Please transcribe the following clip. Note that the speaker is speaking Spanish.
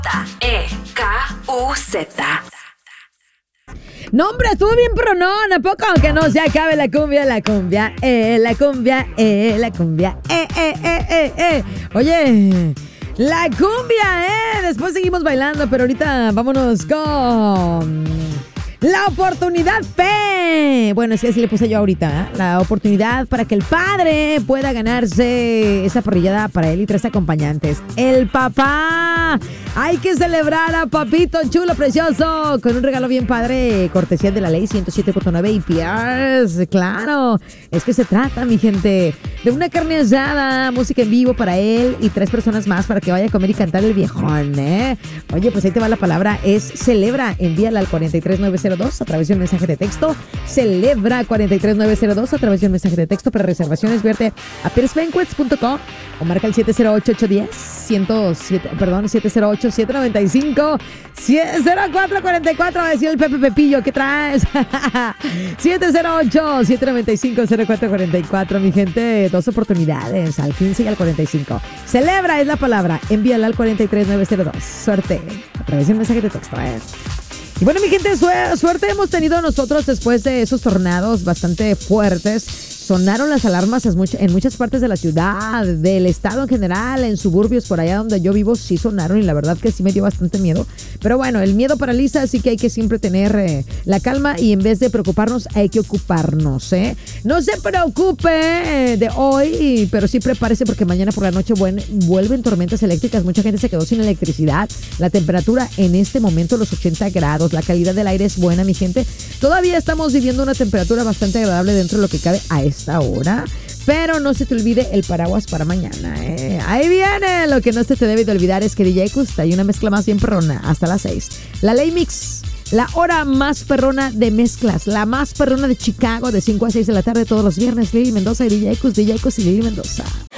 T-E-K-U-Z. No, hombre, estuvo bien, pero no, tampoco que no se acabe la cumbia, la cumbia, la cumbia, la cumbia, Oye, la cumbia, Después seguimos bailando, pero ahorita vámonos con la oportunidad P. Bueno, es que así le puse yo ahorita, La oportunidad para que el padre pueda ganarse esa parrillada para él y 3 acompañantes. El papá. Hay que celebrar a papito chulo, precioso, con un regalo bien padre, cortesía de la ley 107.9 y Pierce. Claro, es que se trata, mi gente, de una carne asada, música en vivo para él y 3 personas más para que vaya a comer y cantar el viejón, Oye, pues ahí te va la palabra, es celebra. Envíala al 43902 a través de un mensaje de texto. Celebra 43902 a través de un mensaje de texto. Para reservaciones, verte a piercebanquets.com o marca el 708-795 0444. Va a decir el Pepe Pepillo, ¿qué traes? 708-795-0444. Mi gente, 2 oportunidades, al 15 y al 45. Celebra es la palabra. Envíala al 43902. Suerte a través de un mensaje de texto, Y bueno, mi gente, suerte hemos tenido nosotros después de esos tornados bastante fuertes. Sonaron las alarmas en muchas partes de la ciudad, del estado en general, en suburbios, por allá donde yo vivo, sí sonaron y la verdad que sí me dio bastante miedo. Pero bueno, el miedo paraliza, así que hay que siempre tener la calma y en vez de preocuparnos, hay que ocuparnos, No se preocupe de hoy, pero sí prepárese porque mañana por la noche vuelven tormentas eléctricas. Mucha gente se quedó sin electricidad. La temperatura en este momento, los 80 grados. La calidad del aire es buena, mi gente. Todavía estamos viviendo una temperatura bastante agradable dentro de lo que cabe a esta hora. Pero no se te olvide el paraguas para mañana, Ahí viene. Lo que no se te debe de olvidar es que DJ Cus hay una mezcla más bien perrona hasta las 6. La Ley Mix, la hora más perrona de mezclas, la más perrona de Chicago, de 5 a 6 de la tarde todos los viernes. Lili Mendoza y DJ Cus y Lili Mendoza.